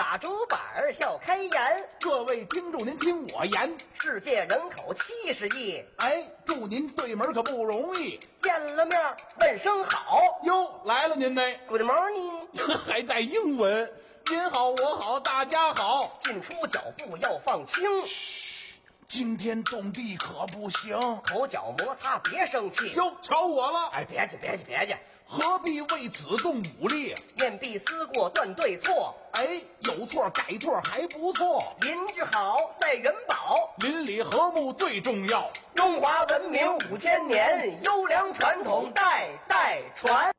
打竹板笑开颜。 各位听众，您听我言， 世界人口70亿， 哎，祝您对门可不容易。 见了面问声好。 哟，来了您呢， Good morning， 还带英文。您好，我好，大家好。 进出脚步要放轻， 惊天动地可不行。 口角摩擦别生气。 哟，瞧我了， 哎，别介， 何必为此动武力？ 面壁思过断对错， 哎，有错改错还不错。 邻居好赛人保， 邻里和睦最重要。 中华文明5000年，优良传统代代传。